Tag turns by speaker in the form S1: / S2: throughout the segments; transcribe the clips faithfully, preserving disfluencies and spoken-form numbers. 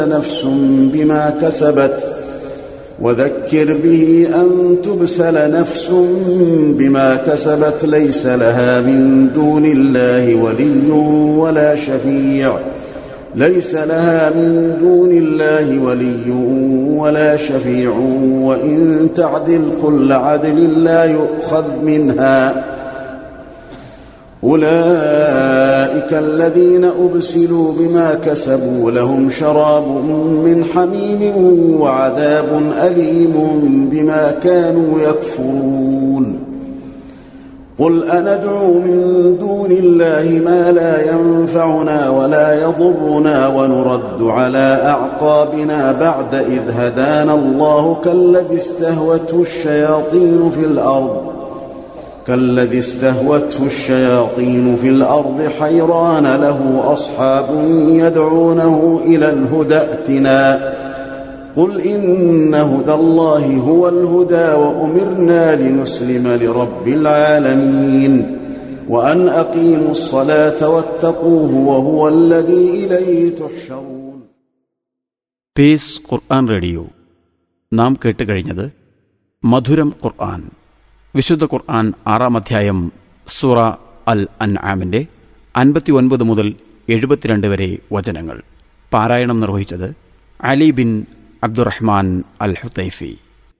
S1: نفس بما كسبت وذكر به أن تبسل نفس بما كسبت ليس لها من دون الله ولي ولا شفيع ليس لها من دون الله ولي ولا شفيع وإن تعدل كل عدل لا يؤخذ منها أولئك الذين أبسلوا بما كسبوا لهم شراب من حميم وعذاب أليم بما كانوا يكفرون قل أندعو من دون الله ما لا ينفعنا ولا يضرنا ونرد على أعقابنا بعد إذ هدانا الله كالذي استهوته الشياطين في الأرض كالذي استهوته الشياطين في الأرض حيران له أصحاب يدعونه إلى الهدى ائتنا قل إن هدى الله هو الهدى وأمرنا لنسلم لرب العالمين وأن أقيموا الصلاة واتقوه وهو الذي إليه تحشرون.
S2: Piece ഖുർആൻ radio. നാം കേട്ടുകഴിഞ്ഞത് മധുരം ഖുർആൻ, വിശുദ്ധ ഖുർആൻ ആറാം അധ്യായം സൂറ അൽ അൻആമിൻ്റെ അൻപത്തി ഒൻപത് മുതൽ എഴുപത്തിരണ്ട് വരെ വചനങ്ങൾ. പാരായണം നിർവഹിച്ചത് അലി ബിൻ അബ്ദുറഹ്മാൻ അൽ ഹുതൈഫി.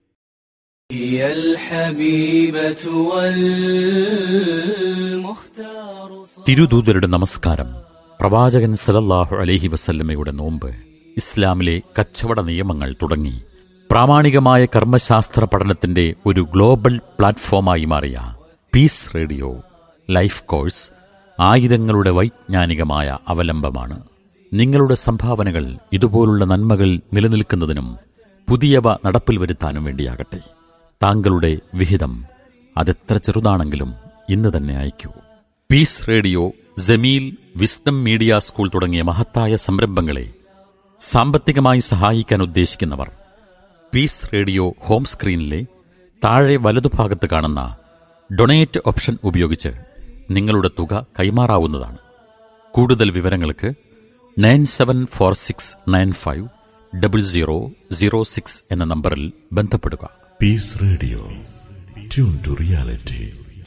S3: തിരുദൂതരുടെ നമസ്കാരം. പ്രവാചകൻ സല്ലല്ലാഹു അലൈഹി വസല്ലമയുടെ നോമ്പ്, ഇസ്ലാമിലെ കച്ചവട നിയമങ്ങൾ തുടങ്ങി പ്രാമാണികമായ കർമ്മശാസ്ത്ര പഠനത്തിന്റെ ഒരു ഗ്ലോബൽ പ്ലാറ്റ്ഫോമായി മാറിയ പീസ് റേഡിയോ ലൈഫ് കോഴ്സ് ആയിരങ്ങളുടെ വൈജ്ഞാനികമായ അവലംബമാണ്. നിങ്ങളുടെ സംഭാവനകൾ ഇതുപോലുള്ള നന്മകൾ നിലനിൽക്കുന്നതിനും പുതിയവ നടപ്പിൽ വരുത്താനും വേണ്ടിയാകട്ടെ. താങ്കളുടെ വിഹിതം അതെത്ര ചെറുതാണെങ്കിലും ഇന്ന് തന്നെ അയക്കൂ. Piece radio, Jameel, wisdom media school തുടങ്ങിയ മഹത്തായ സംരംഭങ്ങളെ സാമ്പത്തികമായി സഹായിക്കാൻ ഉദ്ദേശിക്കുന്നവർ പീസ് റേഡിയോ ഹോം സ്ക്രീനിലെ താഴെ വലതുഭാഗത്ത് കാണുന്ന ഡൊണേറ്റ് ഓപ്ഷൻ ഉപയോഗിച്ച് നിങ്ങളുടെ തുക കൈമാറാവുന്നതാണ്. കൂടുതൽ വിവരങ്ങൾക്ക് nine seven four six nine five double zero zero six എന്ന നമ്പറിൽ ബന്ധപ്പെടുക.
S4: Piece radio, tune to reality.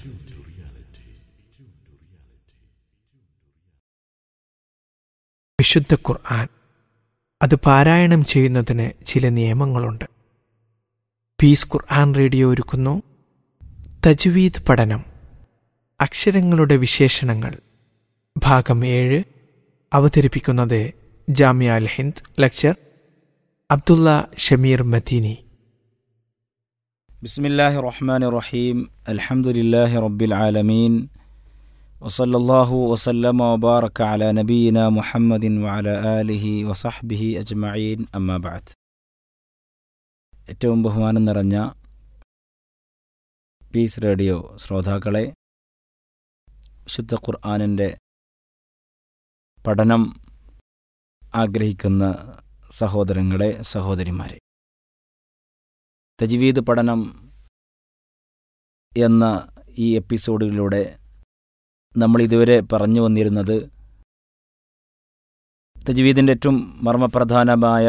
S5: വിശുദ്ധ ഖുർആൻ അത് പാരായണം ചെയ്യുന്നതിന് ചില നിയമങ്ങളുണ്ട്. പീസ് ഖുർആൻ റേഡിയോ ഒരുക്കുന്നു തജ്വീദ് പഠനം, അക്ഷരങ്ങളുടെ വിശേഷണങ്ങൾ, ഭാഗം ഏഴ്. അവതരിപ്പിക്കുന്നത് ജാമിയ അൽ ഹിന്ദ് ലെക്ചർ അബ്ദുള്ള ഷമീർ മദീനി.
S6: ബിസ്മില്ലാഹി റഹ്മാനി റഹീം. അൽഹംദുലില്ലാഹി റബ്ബിൽ ആലമീൻ. വസല്ലല്ലാഹു വസല്ലമ വബാറക അലാ നബിയിന മുഹമ്മദിൻ വഅലാ ആലിഹി വസഹ്ബിഹി അജ്മഈൻ. അമ്മാ ബഅദ്. ഏറ്റവും ബഹുമാനം നിറഞ്ഞ പീസ് റേഡിയോ ശ്രോതാക്കളെ, വിശുദ്ധ ഖുർആനിൻ്റെ പഠനം ആഗ്രഹിക്കുന്ന സഹോദരങ്ങളെ, സഹോദരിമാരെ, തജ്വീദ് പഠനം എന്ന ഈ എപ്പിസോഡിലൂടെ നമ്മൾ ഇതുവരെ പറഞ്ഞു വന്നിരുന്നത് തജ്വീദിൻ്റെ ഏറ്റവും മർമ്മപ്രധാനമായ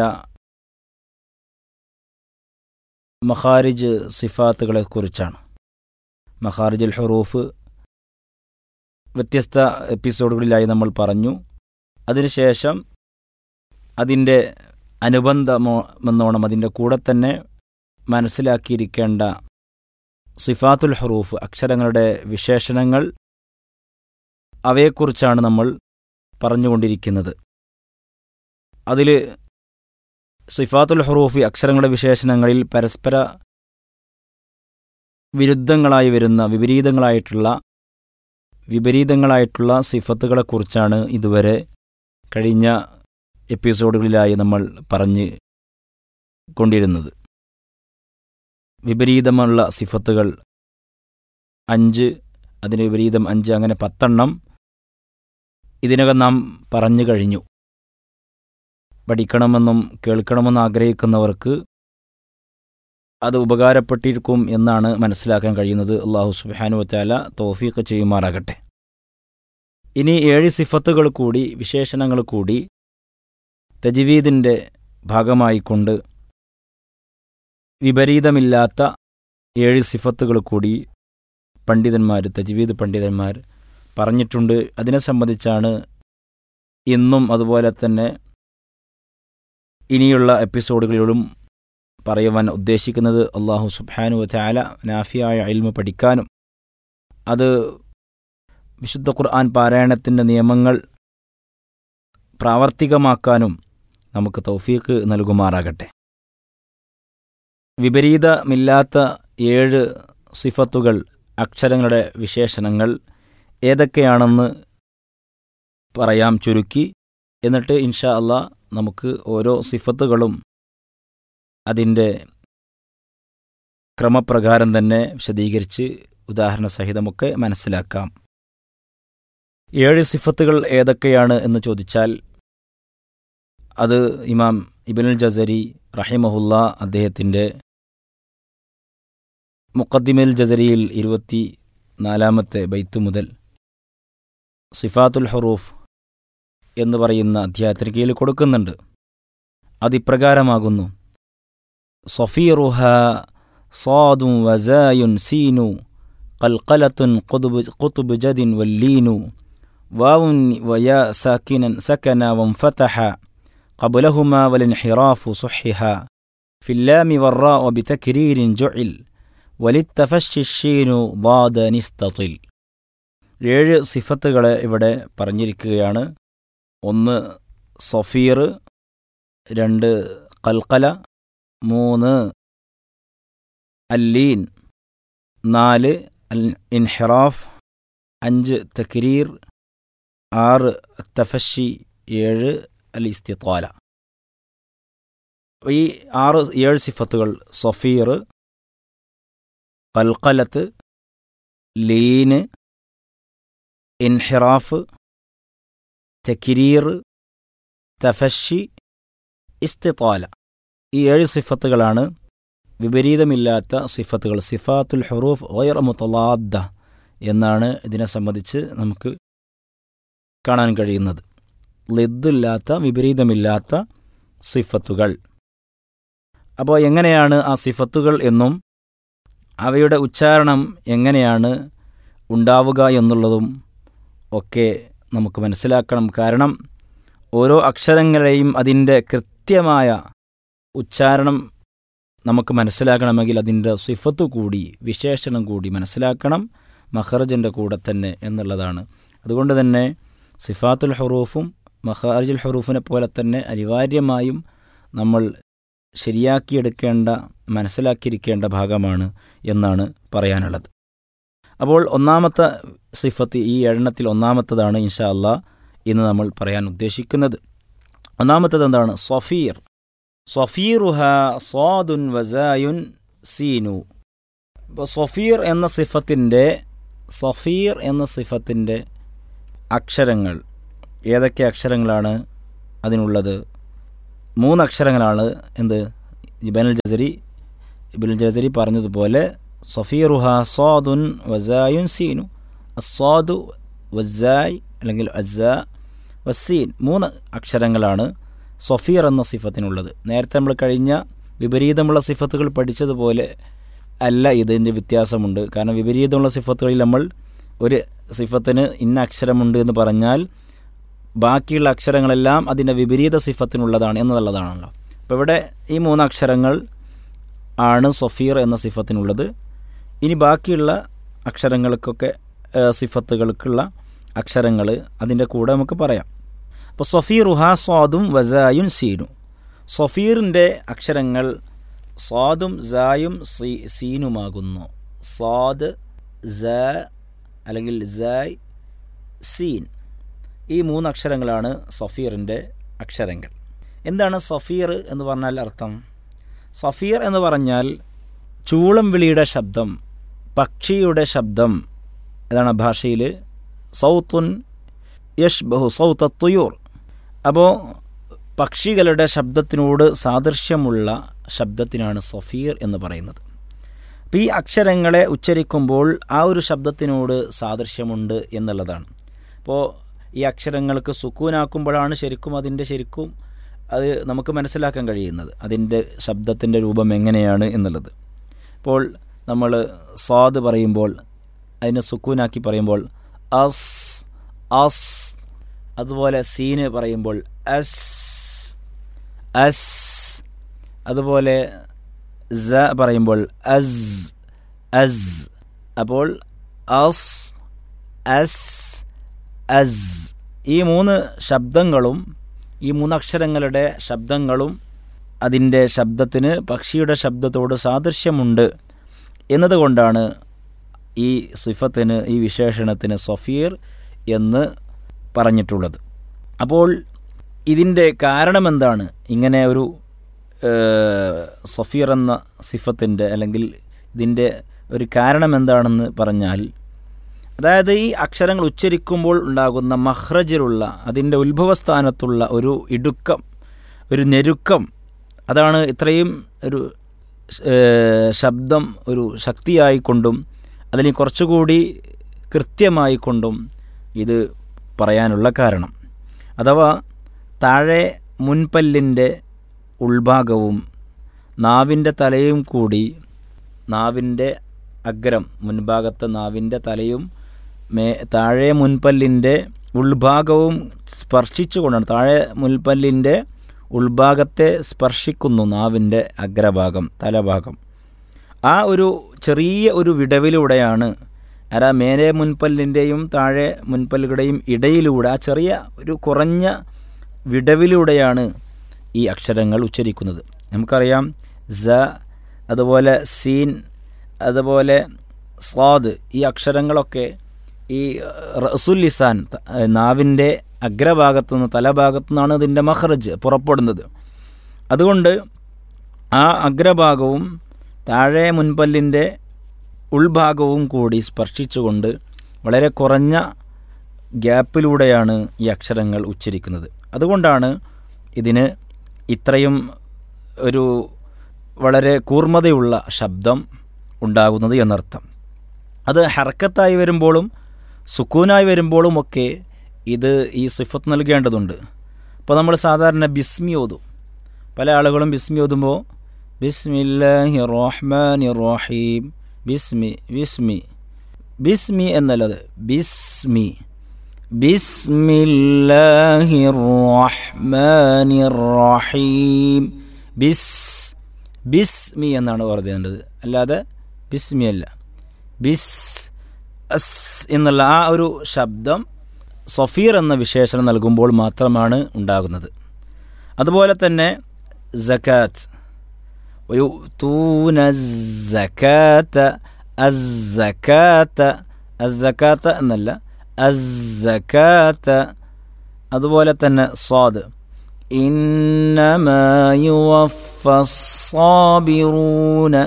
S6: മഖാരിജ് സിഫാത്തുകളെക്കുറിച്ചാണ്. മഖാരിജുൽ ഹുറൂഫ് വ്യത്യസ്ത എപ്പിസോഡുകളിലായി നമ്മൾ പറഞ്ഞു. അതിനുശേഷം അതിൻ്റെ അനുബന്ധമെന്നോണം അതിൻ്റെ കൂടെ തന്നെ മനസ്സിലാക്കിയിരിക്കേണ്ട സിഫാത്തുൽ ഹുറൂഫ്, അക്ഷരങ്ങളുടെ വിശേഷണങ്ങൾ, അവയെക്കുറിച്ചാണ് നമ്മൾ പറഞ്ഞുകൊണ്ടിരിക്കുന്നത്. അതിൽ സിഫാത്തുൽ ഹുറൂഫ്, അക്ഷരങ്ങളുടെ വിശേഷണങ്ങളിൽ പരസ്പര വിരുദ്ധങ്ങളായി വരുന്ന വിപരീതങ്ങളായിട്ടുള്ള വിപരീതങ്ങളായിട്ടുള്ള സിഫത്തുകളെക്കുറിച്ചാണ് ഇതുവരെ കഴിഞ്ഞ എപ്പിസോഡുകളിലായി നമ്മൾ പറഞ്ഞു കൊണ്ടിരുന്നത്. വിപരീതമുള്ള സിഫത്തുകൾ അഞ്ച്, അതിന് വിപരീതം അഞ്ച്, അങ്ങനെ പത്തെണ്ണം ഇതിനകം നാം പറഞ്ഞു കഴിഞ്ഞു. പഠിക്കണമെന്നും കേൾക്കണമെന്നും ആഗ്രഹിക്കുന്നവർക്ക് അത് ഉപകാരപ്പെട്ടിരിക്കും എന്നാണ് മനസ്സിലാക്കാൻ കഴിയുന്നത്. അല്ലാഹു സുബ്ഹാനഹു വതആല തൗഫീഖ് ചെയ്യുമാറാകട്ടെ. ഇനി ഏഴ് സിഫത്തുകൾ കൂടി, വിശേഷണങ്ങൾ കൂടി തജ്വീദിൻ്റെ ഭാഗമായിക്കൊണ്ട് വിപരീതമില്ലാത്ത ഏഴ് സിഫത്തുകൾ കൂടി പണ്ഡിതന്മാർ, തജ്വീദ് പണ്ഡിതന്മാർ പറഞ്ഞിട്ടുണ്ട്. അതിനെ സംബന്ധിച്ചാണ് ഇന്നും അതുപോലെ തന്നെ ഇനിയുള്ള എപ്പിസോഡുകളിലും പറയുവാൻ ഉദ്ദേശിക്കുന്നത്. അല്ലാഹു സുബ്ഹാനഹു വ തആല നാഫിയായ ഇൽമ് പഠിക്കാനും അത് വിശുദ്ധ ഖുർആൻ പാരായണത്തിൻ്റെ നിയമങ്ങൾ പ്രാവർത്തികമാക്കാനും നമുക്ക് തൗഫീഖ് നൽകുമാറാകട്ടെ. വിപരീതമില്ലാത്ത ഏഴ് സിഫത്തുകൾ, അക്ഷരങ്ങളുടെ വിശേഷണങ്ങൾ ഏതൊക്കെയാണെന്ന് പറയാം ചുരുക്കി. എന്നിട്ട് ഇൻഷാ അല്ലാഹ് നമുക്ക് ഓരോ സിഫത്തുകളും അതിൻ്റെ ക്രമപ്രകാരം തന്നെ വിശദീകരിച്ച് ഉദാഹരണ സഹിതമൊക്കെ മനസ്സിലാക്കാം. ഏഴ് സിഫത്തുകൾ ഏതൊക്കെയാണ് എന്ന് ചോദിച്ചാൽ അത് ഇമാം ഇബ്നുൽ ജസരി റഹിമഹുല്ലാ അദ്ദേഹത്തിൻ്റെ മുഖദ്ദിമത്തുൽ ജസരിയിൽ ഇരുപത്തി നാലാമത്തെ ബൈത്ത് മുതൽ സിഫാത്തുൽ ഹുറൂഫ് എന്ന് പറയുന്ന അധ്യായത്തിന് കീഴിൽ കൊടുക്കുന്നുണ്ട്. അതിപ്രകാരമാകുന്നു: സഫീറുഹ സാദുൻ വസായുൻ സീനു ഖൽഖലത്തുൻ ഖുതുബ് ഖുതുബ് ജദിൻ വല്ലീനു വാവുൻ വയാ സാകിനൻ സകന വൻഫതഹ ഖബ്ലഹുമാ വൽഇൻഹിറാഫു സുഹിഹ ഫില്ലാമി വറാ ബിതക്രീരിൻ ജുഇൽ വലിത്തഫശ്ശി ഷീനു ളാദ നിസ്തതിൽ. ഏഴ് സിഫത്തുകളെ ഇവിടെ പറഞ്ഞിരിക്കുകയാണ്. ഒന്ന് സഫീർ, രണ്ട് ഖൽഖല, മൂന്ന് അല്ലീൻ, നാല് അൽ ഇൻഹിറാഫ്, അഞ്ച് തക്രീർ, ആറ് തഫശ്ശി, ഏഴ് അൽ ഇസ്തിത്വാല. ഈ ആറ് ഏഴ് സിഫത്തുകൾ സഫീർ, ഖൽഖലത്ത്, ലീന്, ഇൻഹിറാഫ്, തക്രീർ, തഫശ്ശി, ഇസ്തിത്വാല, ഈ ഏഴ് സിഫത്തുകളാണ് വിപരീതമില്ലാത്ത സിഫത്തുകൾ. സിഫാത്തുൽ ഹുറൂഫ് ഗൈറ മുതലാദ്ദ എന്നാണ് ഇതിനെ സംബന്ധിച്ച് നമുക്ക് കാണാൻ കഴിയുന്നത്. ലിദ്ദില്ലാത്ത, വിപരീതമില്ലാത്ത സിഫത്തുകൾ. അപ്പോൾ എങ്ങനെയാണ് ആ സിഫത്തുകൾ എന്നും അവയുടെ ഉച്ചാരണം എങ്ങനെയാണ് ഉണ്ടാവുക എന്നുള്ളതും ഒക്കെ നമുക്ക് മനസ്സിലാക്കണം. കാരണം ഓരോ അക്ഷരങ്ങളെയും അതിൻ്റെ കൃത്യമായ ഉച്ചാരണം നമുക്ക് മനസ്സിലാക്കണമെങ്കിൽ അതിൻ്റെ സിഫത്ത് കൂടി, വിശേഷണം കൂടി മനസ്സിലാക്കണം, മഖറജിൻ്റെ കൂടെ തന്നെ എന്നുള്ളതാണ്. അതുകൊണ്ട് തന്നെ സിഫാത്തുൽ ഹുറൂഫും മഖാരിജുൽ ഹുറൂഫിനെ പോലെ തന്നെ അനിവാര്യമായും നമ്മൾ ശരിയാക്കിയെടുക്കേണ്ട, മനസ്സിലാക്കിയിരിക്കേണ്ട ഭാഗമാണ് എന്നാണ് പറയാനുള്ളത്. അപ്പോൾ ഒന്നാമത്തെ സിഫത്ത്, ഈ എണ്ണത്തിൽ ഒന്നാമത്തതാണ് ഇൻഷാ അല്ലാഹ് ഇന്ന് നമ്മൾ പറയാൻ ഉദ്ദേശിക്കുന്നത്. ഒന്നാമത്തത് എന്താണ്? സഫീർ. സഫീറുഹ സ്വാദുൻ വസായുൻ സീനു. ഇപ്പോൾ സഫീർ എന്ന സിഫത്തിൻ്റെ സഫീർ എന്ന സിഫത്തിൻ്റെ അക്ഷരങ്ങൾ ഏതൊക്കെ അക്ഷരങ്ങളാണ് അതിനുള്ളത്? മൂന്ന് അക്ഷരങ്ങളാണ്. എന്ത്? ഇബ്നുൽ ജസരി ഇബ്നുൽ ജസരി പറഞ്ഞതുപോലെ സഫീറുഹ സ്വാദുൻ വസായുൻ സീനു. അസ്വാദു വസായ് അല്ലെങ്കിൽ അസ്സാ വസ്സീൻ, മൂന്ന് അക്ഷരങ്ങളാണ് സഫീർ എന്ന സിഫത്തിനുള്ളത്. നേരത്തെ നമ്മൾ കഴിഞ്ഞ വിപരീതമുള്ള സിഫത്തുകൾ പഠിച്ചതുപോലെ അല്ല ഇതിൻ്റെ വ്യത്യാസമുണ്ട്. കാരണം വിപരീതമുള്ള സിഫത്തുകളിൽ നമ്മൾ ഒരു സിഫത്തിന് ഇന്ന അക്ഷരമുണ്ട് എന്ന് പറഞ്ഞാൽ ബാക്കിയുള്ള അക്ഷരങ്ങളെല്ലാം അതിൻ്റെ വിപരീത സിഫത്തിനുള്ളതാണ് എന്നുള്ളതാണല്ലോ. അപ്പോൾ ഇവിടെ ഈ മൂന്ന് അക്ഷരങ്ങൾ ആണ് സഫീർ എന്ന സിഫത്തിനുള്ളത്. ഇനി ബാക്കിയുള്ള അക്ഷരങ്ങൾക്കൊക്കെ സിഫത്തുകൾക്കുള്ള അക്ഷരങ്ങൾ അതിൻ്റെ കൂടെ നമുക്ക് പറയാം. അപ്പോൾ സഫീറുഹ സ്വാദും വസായും സീനു. സഫീറിൻ്റെ അക്ഷരങ്ങൾ സ്വാദും സായും സീ സീനുമാകുന്നു. സ്വാദ്, സ അല്ലെങ്കിൽ സായ്, സീൻ, ഈ മൂന്ന് അക്ഷരങ്ങളാണ് സഫീറിൻ്റെ അക്ഷരങ്ങൾ. എന്താണ് സഫീർ എന്ന് പറഞ്ഞാൽ അർത്ഥം? സഫീർ എന്ന് പറഞ്ഞാൽ ചൂളം വിളിയുടെ ശബ്ദം, പക്ഷിയുടെ ശബ്ദം. അതാണ് ഭാഷയിൽ സൗത്തുൻ യഷ്ബഹു സൗത്ത തുയൂർ. അപ്പോൾ പക്ഷികളുടെ ശബ്ദത്തിനോട് സാദൃശ്യമുള്ള ശബ്ദത്തിനാണ് സഫീർ എന്ന് പറയുന്നത്. അപ്പോൾ ഈ അക്ഷരങ്ങളെ ഉച്ചരിക്കുമ്പോൾ ആ ഒരു ശബ്ദത്തിനോട് സാദൃശ്യമുണ്ട് എന്നുള്ളതാണ്. അപ്പോൾ ഈ അക്ഷരങ്ങൾക്ക് സുക്കൂനാക്കുമ്പോഴാണ് ശരിക്കും അതിൻ്റെ ശരിക്കും അത് നമുക്ക് മനസ്സിലാക്കാൻ കഴിയുന്നത്, അതിൻ്റെ ശബ്ദത്തിൻ്റെ രൂപം എങ്ങനെയാണ് എന്നുള്ളത്. ഇപ്പോൾ നമ്മൾ സ്വാദ് പറയുമ്പോൾ അതിനെ സുക്കൂനാക്കി പറയുമ്പോൾ അസ് അസ്, അതുപോലെ സീന് പറയുമ്പോൾ അസ് അസ്, അതുപോലെ സ പറയുമ്പോൾ അസ് അസ്. അപ്പോൾ അസ് അസ് അസ്, ഈ മൂന്ന് ശബ്ദങ്ങളും ഈ മൂന്നക്ഷരങ്ങളുടെ ശബ്ദങ്ങളും അതിൻ്റെ ശബ്ദത്തിന് പക്ഷിയുടെ ശബ്ദത്തോട് സാദൃശ്യമുണ്ട് എന്നതുകൊണ്ടാണ് ഈ സിഫത്തിന്, ഈ വിശേഷണത്തിന് സഫീർ എന്ന് പറഞ്ഞിട്ടുള്ളത്. അപ്പോൾ ഇതിൻ്റെ കാരണമെന്താണ്? ഇങ്ങനെ ഒരു സഫീർ എന്ന സിഫത്തിൻ്റെ അല്ലെങ്കിൽ ഇതിൻ്റെ ഒരു കാരണം എന്താണെന്ന് പറഞ്ഞാൽ, അതായത് ഈ അക്ഷരങ്ങൾ ഉച്ചരിക്കുമ്പോൾ ഉണ്ടാകുന്ന മഹ്റജിലുള്ള അതിൻ്റെ ഉത്ഭവസ്ഥാനത്തുള്ള ഒരു ഇടുക്കം, ഒരു ഞെരുക്കം, അതാണ് ഇത്രയും ഒരു ശബ്ദം ഒരു ശക്തിയായിക്കൊണ്ടും അതിന് കുറച്ചുകൂടി കൃത്യമായിക്കൊണ്ടും ഇത് പറയാനുള്ള കാരണം. അഥവാ താഴെ മുൻപല്ലിൻ്റെ ഉൾഭാഗവും നാവിൻ്റെ തലയും കൂടി, നാവിൻ്റെ അഗ്രം, മുൻഭാഗത്തെ നാവിൻ്റെ തലയും മേ താഴെ മുൻപല്ലിൻ്റെ ഉൾഭാഗവും സ്പർശിച്ചുകൊണ്ടാണ്, താഴെ മുൻപല്ലിൻ്റെ ഉൾഭാഗത്തെ സ്പർശിക്കുന്നു നാവിൻ്റെ അഗ്രഭാഗം, തലഭാഗം. ആ ഒരു ചെറിയ ഒരു വിടവിലൂടെയാണ്, അതാ മേലെ മുൻപല്ലിൻ്റെയും താഴെ മുൻപല്ലുകളുടെയും ഇടയിലൂടെ, ആ ചെറിയ ഒരു കുറഞ്ഞ വിടവിലൂടെയാണ് ഈ അക്ഷരങ്ങൾ ഉച്ചരിക്കുന്നത്. നമുക്കറിയാം സ, അതുപോലെ സീൻ, അതുപോലെ സ്വാദ്, ഈ അക്ഷരങ്ങളൊക്കെ ഈ റസുൽ ലിസാൻ, നാവിൻ്റെ അഗ്രഭാഗത്തു നിന്ന്, തലഭാഗത്തു നിന്നാണ് ഇതിൻ്റെ മഖ്റജ് പുറപ്പെടുന്നത്. അതുകൊണ്ട് ആ അഗ്രഭാഗവും താഴെ മുൻപല്ലിൻ്റെ ഉൾഭാഗവും കൂടി സ്പർശിച്ചുകൊണ്ട് വളരെ കുറഞ്ഞ ഗ്യാപ്പിലൂടെയാണ് ഈ അക്ഷരങ്ങൾ ഉച്ചരിക്കുന്നത്. അതുകൊണ്ടാണ് ഇതിന് ഇത്രയും ഒരു വളരെ കൂർമ്മതയുള്ള ശബ്ദം ഉണ്ടാകുന്നത് എന്നർത്ഥം. അത് ഹർക്കത്തായി വരുമ്പോഴും സുക്കൂനായി വരുമ്പോഴും ഒക്കെ ഇത് ഈ സിഫത്ത് നൽകേണ്ടതുണ്ട്. ഇപ്പോൾ നമ്മൾ സാധാരണ ബിസ്മി ഓതും, പല ആളുകളും ബിസ്മി ഓതുമ്പോൾ ബിസ്മില്ലാഹി റഹ്മാനി റഹീം, ബിസ്മി ബിസ്മി ബിസ്മി എന്നല്ലത് ബിസ്മി, ബിസ്മില്ലാഹി റഹ്മാനി റഹീം, ബിസ് ബിസ്മി എന്നാണ് പറഞ്ഞത്, അല്ലാതെ ബിസ്മി അല്ല. ബിസ് അസ് എന്നുള്ള ആ ഒരു ശബ്ദം സഫീർ എന്ന വിശേഷണം നൽകുമ്പോൾ മാത്രമാണ് ഉണ്ടാകുന്നത്. അതുപോലെ തന്നെ സകാത്ത്, വയുതൂന സകാത്ത, അസ്സകാത്ത, അസ്സകാത്ത എന്നല്ല അസ്സകാത്ത. അതുപോലെ തന്നെ സ്വാദ്, ഇന്നമാ യുവഫസ്സാബിറൂന,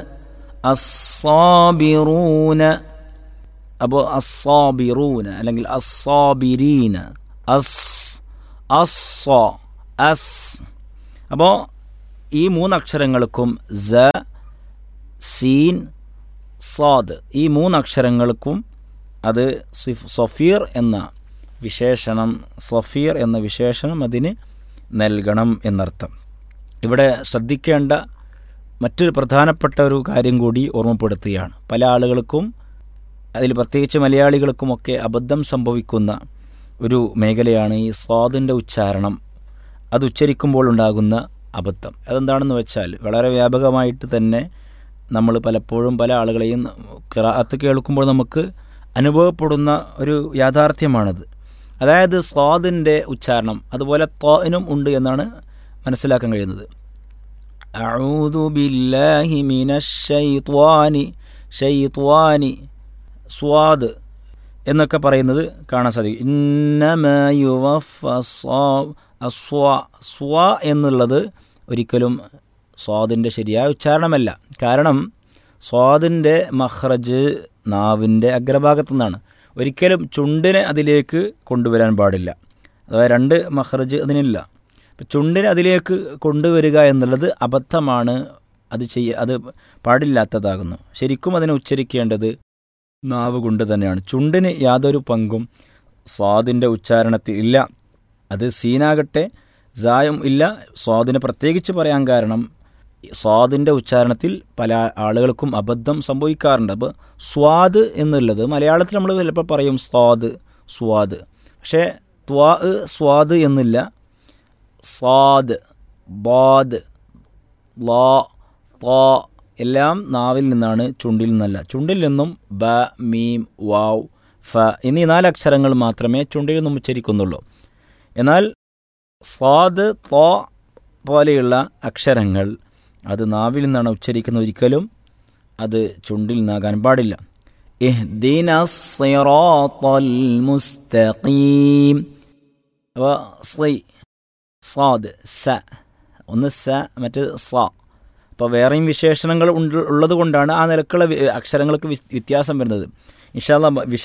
S6: അസ്സാബിറൂന. അപ്പോൾ അസ്സാബിറൂന അല്ലെങ്കിൽ അസ്സാബിരീന, അസ് അസ്സ അസ്. അപ്പോൾ ഈ മൂന്നക്ഷരങ്ങൾക്കും സ, സീൻ, സാദ്, ഈ മൂന്നക്ഷരങ്ങൾക്കും അത് സഫീർ എന്ന വിശേഷണം, സഫീർ എന്ന വിശേഷണം അതിന് നൽകണം എന്നർത്ഥം. ഇവിടെ ശ്രദ്ധിക്കേണ്ട മറ്റൊരു പ്രധാനപ്പെട്ട ഒരു കാര്യം കൂടി ഓർമ്മപ്പെടുത്തുകയാണ്. പല ആളുകൾക്കും, അതിൽ പ്രത്യേകിച്ച് മലയാളികൾക്കുമൊക്കെ അബദ്ധം സംഭവിക്കുന്ന ഒരു മേഖലയാണ് ഈ സ്വാദിൻ്റെ ഉച്ചാരണം. അത് ഉച്ചരിക്കുമ്പോൾ ഉണ്ടാകുന്ന അബദ്ധം. അതെന്താണെന്ന് വെച്ചാൽ, വളരെ വ്യാപകമായിട്ട് തന്നെ നമ്മൾ പലപ്പോഴും പല ആളുകളെയും ഖിറാഅത്ത് കേൾക്കുമ്പോൾ നമുക്ക് അനുഭവപ്പെടുന്ന ഒരു യാഥാർത്ഥ്യമാണത്. അതായത് സ്വാദിൻ്റെ ഉച്ചാരണം അതുപോലെ ത്വാനും ഉണ്ട് എന്നാണ് മനസ്സിലാക്കാൻ കഴിയുന്നത്. അഊദു ബില്ലാഹി മിനശ് ശൈത്വാനി, ശൈത്വാനി, സ്വാദ് എന്നൊക്കെ പറയുന്നത് കാണാൻ സാധിക്കും. ഇന്നമാ യുവഫസ്സാ, അസ്വാ, സ്വാ എന്നുള്ളത് ഒരിക്കലും സ്വാദിൻ്റെ ശരിയായ ഉച്ചാരണമല്ല. കാരണം സ്വാദിൻ്റെ മഖ്റജ് നാവിൻ്റെ അഗ്രഭാഗത്തു നിന്നാണ്. ഒരിക്കലും ചുണ്ടിനെ അതിലേക്ക് കൊണ്ടുവരാൻ പാടില്ല. അഥവാ രണ്ട് മഖ്റജ് അതിനില്ല. അപ്പം ചുണ്ടിനെ അതിലേക്ക് കൊണ്ടുവരിക എന്നുള്ളത് അബദ്ധമാണ്. അത് ചെയ്യ അത് പാടില്ലാത്തതാകുന്നു. ശരിക്കും അതിനെ ഉച്ചരിക്കേണ്ടത് നാവ് കൊണ്ട് തന്നെയാണ്. ചുണ്ടിന് യാതൊരു പങ്കും സ്വാദിൻ്റെ ഉച്ചാരണത്തിൽ ഇല്ല. അത് സീനാകട്ടെ സായും ഇല്ല. സ്വാദിനെ പ്രത്യേകിച്ച് പറയാൻ കാരണം സ്വാദിൻ്റെ ഉച്ചാരണത്തിൽ പല ആളുകൾക്കും അബദ്ധം സംഭവിക്കാറുണ്ട്. അപ്പോൾ സ്വാദ് എന്നുള്ളത് മലയാളത്തിൽ നമ്മൾ ചിലപ്പോൾ പറയും സ്വാദ് സ്വാദ്, പക്ഷേ ത്വാ സ്വാദ് എന്നില്ല. സാദ്, ബാദ്, ലാ, ത്വാ എല്ലാം നാവിൽ നിന്നാണ്, ചുണ്ടിൽ നിന്നല്ല. ചുണ്ടിൽ നിന്നും ബ, മീം, വാവ്, ഫ എന്നീ നാലക്ഷരങ്ങൾ മാത്രമേ ചുണ്ടിൽ നിന്നും ഉച്ചരിക്കുന്നുള്ളൂ. എന്നാൽ സ്വാദ്, ത്വാ പോലെയുള്ള അക്ഷരങ്ങൾ അത് നാവിൽ നിന്നാണ് ഉച്ചരിക്കുന്നത്. ഒരിക്കലും അത് ചുണ്ടിൽ നിന്നാകാൻ പാടില്ല. ഇഹ്ദിന സിറാത്തൽ മുസ്തഖീം. അപ്പോൾ സ്ലൈ സാദ് സ, ഒന്ന് സ, മറ്റേത് സ. അപ്പോൾ വേറെയും വിശേഷണങ്ങൾ ഉള്ളത് കൊണ്ടാണ് ആ നിലക്കുള്ള അക്ഷരങ്ങൾക്ക് വ്യത്യാസം വരുന്നത്. ഇൻഷാ അല്ലാഹ് വിശ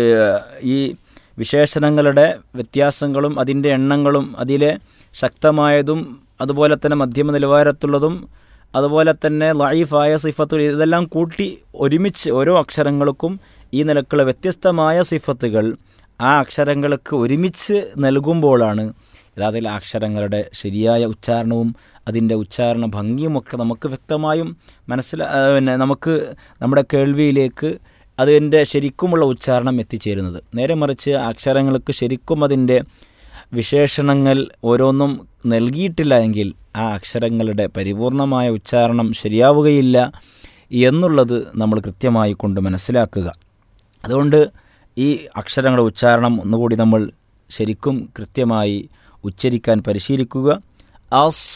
S6: ഈ വിശേഷണങ്ങളുടെ വ്യത്യാസങ്ങളും അതിൻ്റെ എണ്ണങ്ങളും അതിലെ ശക്തമായതും അതുപോലെ തന്നെ മധ്യമ നിലവാരത്തുള്ളതും അതുപോലെ തന്നെ ലഈഫായ സിഫത്തുകൾ ഇതെല്ലാം കൂട്ടി ഒരുമിച്ച് ഓരോ അക്ഷരങ്ങൾക്കും ഈ നിലക്കുള്ള വ്യത്യസ്തമായ സിഫത്തുകൾ ആ അക്ഷരങ്ങൾക്ക് ഒരുമിച്ച് നൽകുമ്പോഴാണ് യഥാർത്ഥത്തിൽ ആ അക്ഷരങ്ങളുടെ ശരിയായ ഉച്ചാരണവും അതിൻ്റെ ഉച്ചാരണ ഭംഗിയുമൊക്കെ നമുക്ക് വ്യക്തമായും മനസ്സിലാ പിന്നെ നമുക്ക് നമ്മുടെ കേൾവിയിലേക്ക് അതിൻ്റെ ശരിക്കുമുള്ള ഉച്ചാരണം എത്തിച്ചേരുന്നത്. നേരെ മറിച്ച് അക്ഷരങ്ങൾക്ക് ശരിക്കും അതിൻ്റെ വിശേഷണങ്ങൾ ഓരോന്നും നൽകിയിട്ടില്ല എങ്കിൽ ആ അക്ഷരങ്ങളുടെ പരിപൂർണമായ ഉച്ചാരണം ശരിയാവുകയില്ല എന്നുള്ളത് നമ്മൾ കൃത്യമായി കൊണ്ട് മനസ്സിലാക്കുക. അതുകൊണ്ട് ഈ അക്ഷരങ്ങളുടെ ഉച്ചാരണം ഒന്നുകൂടി നമ്മൾ ശരിക്കും കൃത്യമായി ഉച്ചരിക്കാൻ പരിശീലിക്കുക. Us,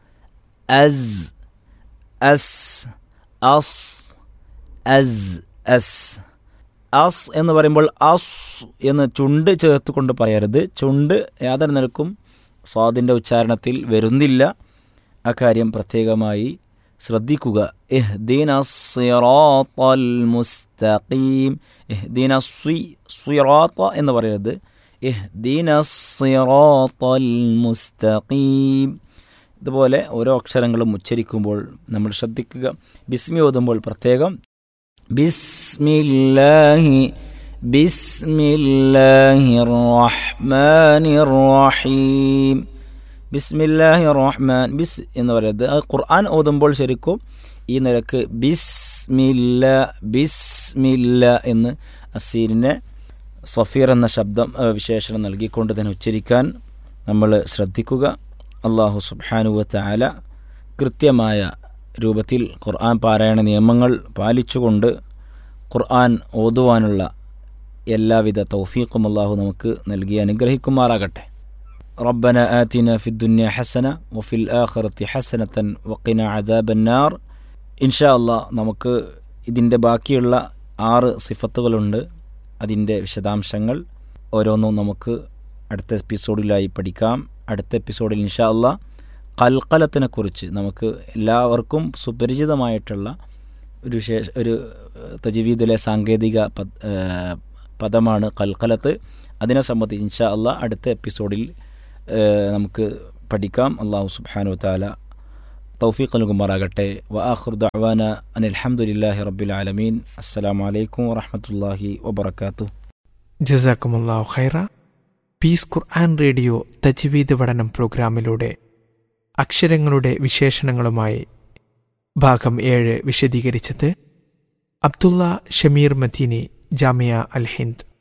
S6: us, us, us, us, us. Us എന്ന് പറയുമ്പോൾ അസ് എന്ന് ചുണ്ട് ചേർത്ത് കൊണ്ട് പറയരുത്. ചുണ്ട് യാതൊരു നിലക്കും സ്വാദിൻ്റെ ഉച്ചാരണത്തിൽ വരുന്നില്ല. അക്കാര്യം പ്രത്യേകമായി ശ്രദ്ധിക്കുക. ഇഹ്ദിന സിറാത്തൽ മുസ്തഖീം. ഇഹ്ദിന സ്വി സിറാത്ത എന്ന് പറയരുത്. ഇഹ്ദിന സിറാത്തൽ മുസ്തഖീം. ഇതുപോലെ ഓരോ അക്ഷരങ്ങളും ഉച്ചരിക്കുമ്പോൾ നമ്മൾ ശ്രദ്ധിക്കുക. ബിസ്മി ഓതുമ്പോൾ പ്രത്യേകം ബിസ്മില്ലാഹി ബിസ്മില്ലാഹിർ റഹ്മാനിർ റഹീം. ബിസ്മില്ലാഹിർ റഹ്മാൻ, ബിസ് എന്ന് പറയുന്നത് അത് ഖുർആൻ ഓതുമ്പോൾ ശരിക്കും ഈ നിലക്ക് ബിസ്മില്ല ബിസ്മില്ല എന്ന് അസീരിനെ സഫീർ എന്ന ശബ്ദം വിശേഷണം നൽകിക്കൊണ്ട് തന്നെ ഉച്ചരിക്കാൻ നമ്മൾ ശ്രദ്ധിക്കുക. അല്ലാഹു സുബ്ഹാനഹു വ തആല കൃത്യമായ രൂപത്തിൽ ഖുർആൻ പാരായണ നിയമങ്ങൾ പാലിച്ചുകൊണ്ട് ഖുർആൻ ഓതുവാനുള്ള എല്ലാവിധ തൗഫീഖും അല്ലാഹു നമുക്ക് നൽകി അനുഗ്രഹിക്കുമാറാകട്ടെ. റബ്ബന ആതിന ഫിദ്ദുനിയ ഹസന വഫിൽ ആഖിറതി ഹസനതൻ വഖിന അദാബന്നാർ. ഇൻഷാ അല്ലാഹ് നമുക്ക് ഇതിൻ്റെ ബാക്കിയുള്ള ആറ് സിഫത്തുകളുണ്ട്. അതിൻ്റെ വിശദാംശങ്ങൾ ഓരോന്നും നമുക്ക് അടുത്ത എപ്പിസോഡിലായി പഠിക്കാം. അടുത്ത എപ്പിസോഡിൽ ഇൻഷാ അല്ലാഹ് ഖൽഖലത്തിനെ കുറിച്ച് നമുക്ക് എല്ലാവർക്കും സുപരിചിതമായിട്ടുള്ള ഒരു വിശേഷ ഒരു തജ്വീദിലെ സാങ്കേതിക പദമാണ് ഖൽഖലത്ത്. അതിനെ സംബന്ധിച്ച് ഇൻഷാ അല്ലാഹ് അടുത്ത എപ്പിസോഡിൽ നമുക്ക് പഠിക്കാം. അല്ലാഹു സുബ്ഹാനഹു വ തആല തൗഫീഖ് നൽകുമാറാകട്ടെ. വ ആഖിറു ദഅവാന അനിൽ ഹംദുലില്ലാഹി റബ്ബിൽ ആലമീൻ. അസ്സലാമു അലൈക്കും വറഹ്മത്തുള്ളാഹി വബറകാതുഹു.
S5: ജസാക്കുമുല്ലാഹു ഖൈറ. പീസ് ഖുർആൻ റേഡിയോ തജ്വീദ് പഠനം പ്രോഗ്രാമിലൂടെ അക്ഷരങ്ങളുടെ വിശേഷണങ്ങളുമായി ഭാഗം ഏഴ് വിശദീകരിച്ചത് അബ്ദുള്ള ഷമീർ മദീനി, ജാമിയ അൽ ഹിന്ദ്.